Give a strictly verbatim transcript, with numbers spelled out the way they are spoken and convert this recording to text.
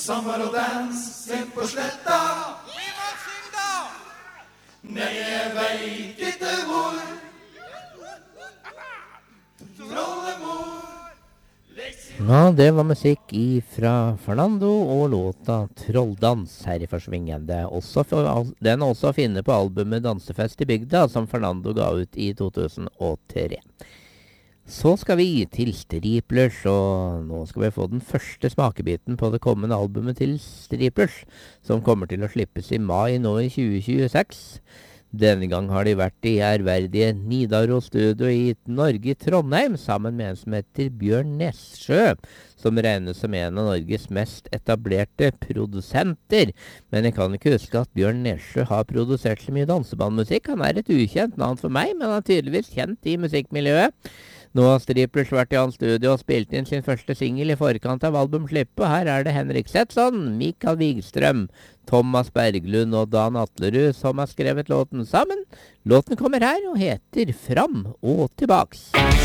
Sommer og dans, se på sletta. Vi må synge da! Nei, jeg vet ikke hvor. Trollemor. Ja, det var musikk fra Fernando og låta Trolldans her i Forsvingende. Også for, den er også å finne på albumet Dansefest i bygda, som Fernando ga ut i to tusen og tre. Så skal vi til Striplers, og nå skal vi få den første smakebiten på det kommende albumet til Striplers, som kommer til å slippes i mai nå i tjue tjueseks. Denne gang har de vært i ærverdige Nidaros Studio i Norge i Trondheim, sammen med en som heter Bjørn Nessjø, som regnes som en av Norges mest etablerte produsenter. Men jeg kan ikke huske at Bjørn Nessjø har produsert så mye dansebandmusikk. Han er et ukjent navn for meg, men han er tydeligvis kjent i musikkmiljøet. Nå har Striplers vært i hans studio og spilt inn sin første single i forkant av albumslippet, og her er det Henrik Setsson, Mikael Wigstrøm, Thomas Berglund og Dan Atlerud som har skrevet låten sammen. Låten kommer her og heter Fram og tilbaks.